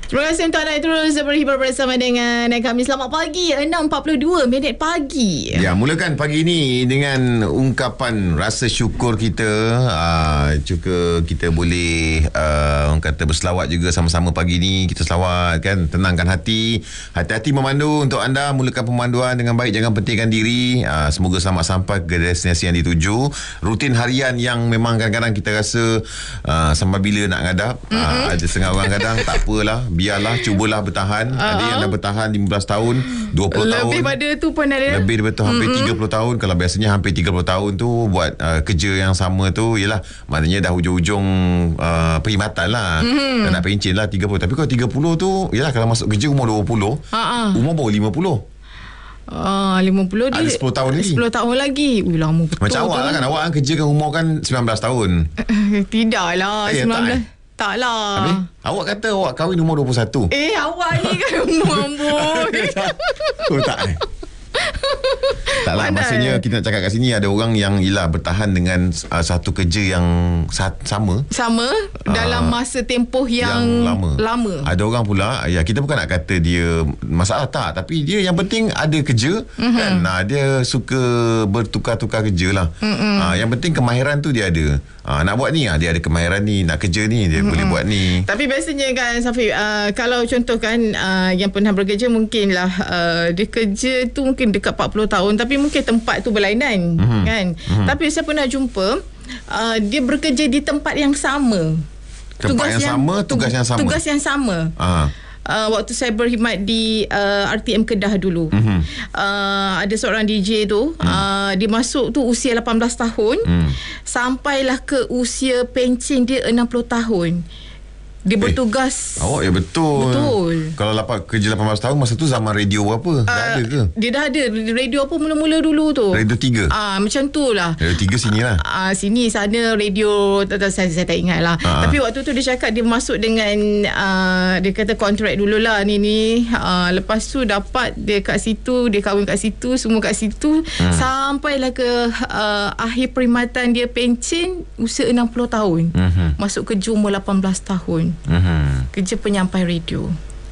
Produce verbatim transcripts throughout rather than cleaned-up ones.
Terima kasih untuk anda terus berhibur bersama dengan kami. Selamat pagi, enam empat puluh dua minit pagi. Ya, mulakan pagi ini dengan ungkapan rasa syukur kita. Aa, juga kita boleh aa, orang kata berselawat juga sama-sama pagi ni. Kita selawat kan, tenangkan hati. Hati-hati memandu untuk anda. Mulakan pemanduan dengan baik, jangan pentingkan diri. Aa, semoga selamat sampai ke destinasi yang dituju. Rutin harian yang memang kadang-kadang kita rasa aa, sampai bila nak ngadap. Aa, ada setengah orang kadang tak apalah, biarlah, cubalah bertahan. Uh-huh. Ada yang dah bertahan lima belas tahun, dua puluh tahun. Lebih pada tu pun ada. Lebih daripada tu, hampir mm-hmm. tiga puluh tahun. Kalau biasanya hampir tiga puluh tahun tu buat uh, kerja yang sama tu, yelah, maknanya dah hujung-hujung uh, perkhidmatan lah. Mm-hmm. Dan nak pencen lah tiga puluh. Tapi kalau tiga puluh tu, yelah, kalau masuk kerja umur dua puluh, uh-huh. umur baru lima puluh. Ah, lima puluh dia ada sepuluh tahun lagi. sepuluh tahun lagi. Ui, lama betul. Macam awak lah kan. Awak kan kerja kan umur kan sembilan belas tahun. Tidak lah, eh, sembilan belas. Tak, eh? Tak lah. Habis, awak kata awak kahwin umur dua puluh satu. Eh, awak ni kan umur amboi. Oh, tak eh? Taklah, maksudnya kita nak cakap kat sini ada orang yang ialah bertahan dengan uh, satu kerja yang sa- sama sama dalam masa tempoh yang, yang lama. lama. Ada orang pula, ya, kita bukan nak kata dia masalah tak, tapi dia yang penting ada kerja, mm-hmm. kan. Nah, dia suka bertukar-tukar kerja lah. Mm-hmm. Uh, yang penting kemahiran tu dia ada. Uh, nak buat ni, uh, dia ada kemahiran ni. Nak kerja ni, dia mm-hmm. boleh buat ni. Tapi biasanya kan, Safi, uh, kalau contoh kan, uh, yang pernah bekerja mungkinlah uh, dia kerja tu mungkin dekat empat puluh tahun, tapi mungkin tempat tu berlainan, mm-hmm. kan. Mm-hmm. Tapi saya pernah jumpa uh, dia bekerja di tempat yang sama. Tempat tugas yang, yang sama, tugas yang sama. Tugas yang sama. Uh. Uh, waktu saya berkhidmat di uh, R T M Kedah dulu, mm-hmm. uh, ada seorang D J tu, mm. uh, dia masuk tu usia lapan belas tahun, mm. sampailah ke usia pencen dia enam puluh tahun. Dia bertugas. Eh, awak ya betul. Betul. Kalau lapan, kerja lapan belas tahun, masa tu zaman radio apa? Dah uh, ada ke? Dia dah ada. Radio apa mula-mula dulu tu? Radio tiga. Ah, uh, macam tu lah. Radio tiga sini lah. Ah, uh, sini, sana radio, tak, tak, saya, saya tak ingat lah. Uh-huh. Tapi waktu tu dia cakap dia masuk dengan, uh, dia kata kontrak dululah ni ni. Uh, lepas tu dapat dia kat situ, dia kahwin kat situ, semua kat situ. Hmm. Sampailah ke uh, akhir perkhidmatan dia pencen usia enam puluh tahun. Hmm. Masuk kerja umur lapan belas tahun. Mm-hmm. Kerja penyampai radio.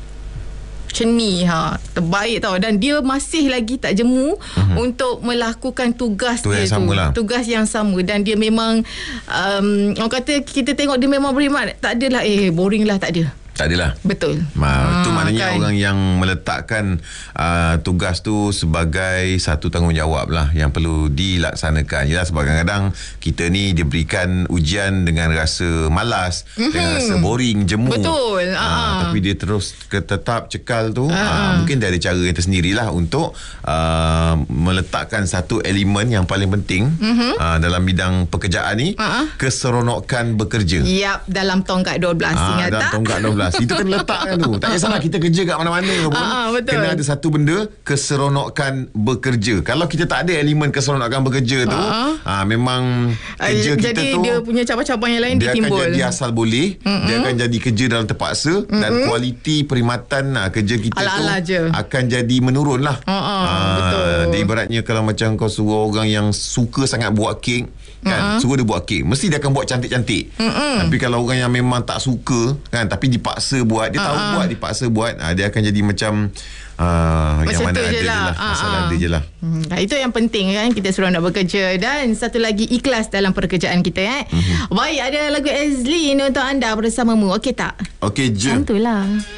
Macam ni, ha, terbaik tau. Dan dia masih lagi tak jemu, mm-hmm. untuk melakukan tugas tu dia tu lah. Tugas yang sama. Dan dia memang um, orang kata, kita tengok dia memang berkhidmat, tak adalah eh boring lah, tak ada. Tak adalah. Betul. Ma, itu ha, maknanya kan. Orang yang meletakkan uh, tugas tu sebagai satu tanggungjawab lah yang perlu dilaksanakan. Yalah, sebab kadang-kadang kita ni diberikan ujian dengan rasa malas, mm-hmm. dengan rasa boring, jemu. Betul. Uh, tapi dia terus ke tetap cekal tu. Uh, mungkin dia ada cara yang tersendirilah untuk uh, meletakkan satu elemen yang paling penting, mm-hmm. uh, dalam bidang pekerjaan ni, uh-huh. keseronokan bekerja. Yap, dalam tongkat dua belas. Uh, ingat dalam tak? Tongkat dua belas. Itu kan letakkan tu. Tak kisahlah kita kerja kat mana-mana pun. Aa, kena ada satu benda, keseronokan bekerja. Kalau kita tak ada elemen keseronokan bekerja tu, aa, memang kerja kita jadi tu, dia punya cabang-cabang yang lain dia ditimbul. Dia akan jadi asal boleh, mm-hmm. dia akan jadi kerja dalam terpaksa, mm-hmm. dan kualiti perkhidmatan aa, kerja kita ala-ala tu je. akan jadi menurun lah. Aa, aa, betul. Dia ibaratnya kalau macam kau suruh orang yang suka sangat buat kek, kan, uh-huh. suruh dia buat kek, mesti dia akan buat cantik-cantik. Uh-huh. Tapi kalau orang yang memang tak suka, kan, tapi dipaksa buat, dia uh-huh. tahu buat, dipaksa buat, uh, dia akan jadi macam uh, yang mana ada je lah, lah. Uh-huh. asal ada je lah. Hmm, itu yang penting kan, kita suruh nak bekerja. Dan satu lagi, ikhlas dalam pekerjaan kita, eh. Uh-huh. Baik, ada lagu Azli untuk anda bersamamu. Okey tak? Okey je. Tentulah.